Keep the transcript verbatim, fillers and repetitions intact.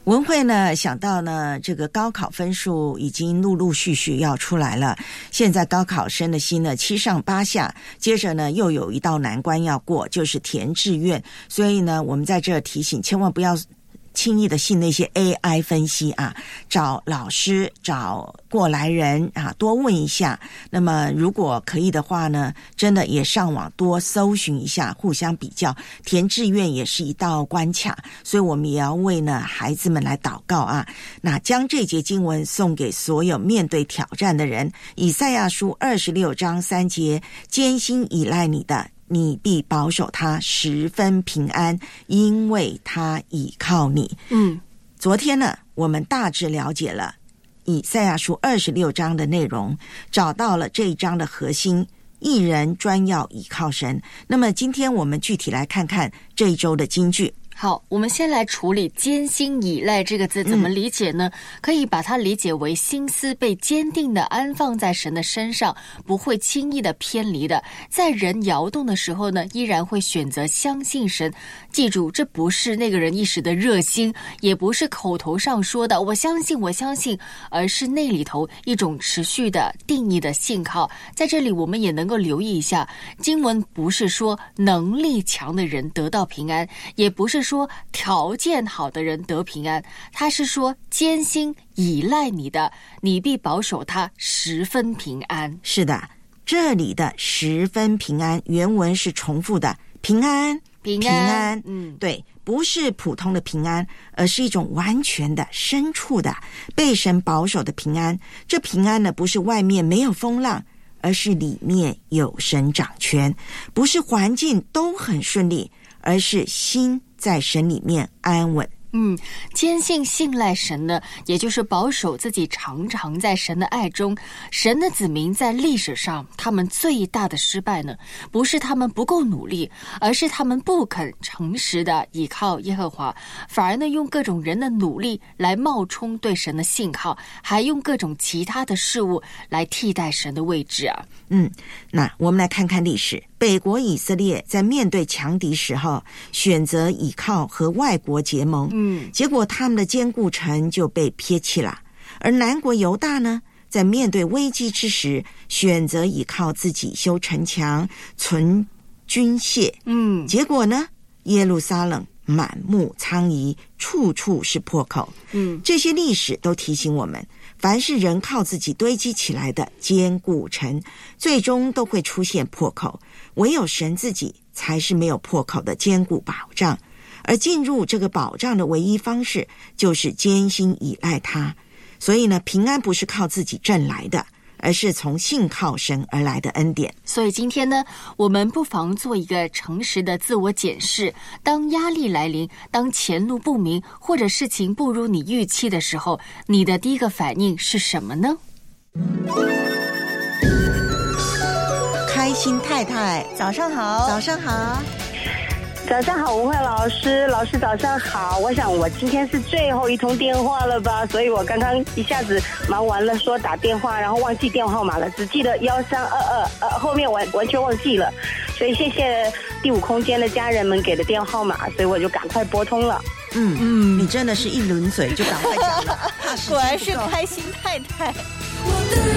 文慧呢想到呢这个高考分数已经陆陆续续要出来了，现在高考生的心呢七上八下，接着呢又有一道难关要过，就是填志愿。所以呢我们在这提醒，千万不要轻易的信那些 A I 分析啊，找老师找过来人啊多问一下。那么如果可以的话呢，真的也上网多搜寻一下，互相比较。填志愿也是一道关卡，所以我们也要为呢孩子们来祷告啊。那将这节经文送给所有面对挑战的人。以赛亚书二十六章三节，艰辛依赖你的，你必保守他十分平安，因为他倚靠你。 嗯， 昨天呢我们大致了解了以赛亚书二十六章的内容，找到了这一章的核心，一人专要倚靠神。那么今天我们具体来看看这一周的金句。 好，我们先来处理艰辛依赖这个字怎么理解呢、嗯、可以把它理解为心思被坚定地安放在神的身上，不会轻易的偏离的，在人摇动的时候呢依然会选择相信神。记住，这不是那个人一时的热心，也不是口头上说的我相信我相信，而是那里头一种持续的定义的信靠。在这里我们也能够留意一下，经文不是说能力强的人得到平安，也不是说条件好的人得平安，他是说艰辛依赖你的，你必保守他十分平安。 是的，这里的十分平安原文是重复的，平安平安平安， 嗯， 对，不是普通的平安，而是一种完全的深处的被神保守的平安。这平安呢不是外面没有风浪，而是里面有神掌权，不是环境都很顺利，而是心在神里面安稳。 嗯，坚信信赖神呢，也就是保守自己常常在神的爱中。神的子民在历史上他们最大的失败呢，不是他们不够努力，而是他们不肯诚实的依靠耶和华，反而呢用各种人的努力来冒充对神的信靠，还用各种其他的事物来替代神的位置啊。 嗯，那我们来看看历史。北国以色列在面对强敌时候，选择倚靠和外国结盟， 嗯， 结果他们的坚固城就被撇弃了。而南国犹大呢，在面对危机之时，选择倚靠自己修城墙、存军械， 嗯， 结果呢，耶路撒冷满目疮痍，处处是破口。 嗯， 这些历史都提醒我们，凡是人靠自己堆积起来的坚固城，最终都会出现破口，唯有神自己才是没有破口的坚固保障。而进入这个保障的唯一方式，就是艰辛依赖他。所以呢，平安不是靠自己挣来的，而是从信靠神而来的恩典。 所以今天呢，我们不妨做一个诚实的自我检视，当压力来临，当前路不明，或者事情不如你预期的时候，你的第一个反应是什么呢？ 开心太太， 早上好。 早上好。 早上好，文慧老师，老师早上好。我想我今天是最后一通电话了吧，所以我刚刚一下子忙完了，说打电话，然后忘记电话号码了，只记得幺三二二，呃，后面完完全忘记了。所以谢谢第五空间的家人们给的电话号码，所以我就赶快拨通了。 嗯嗯，你真的是一轮嘴就赶快讲了， 果然是开心太太。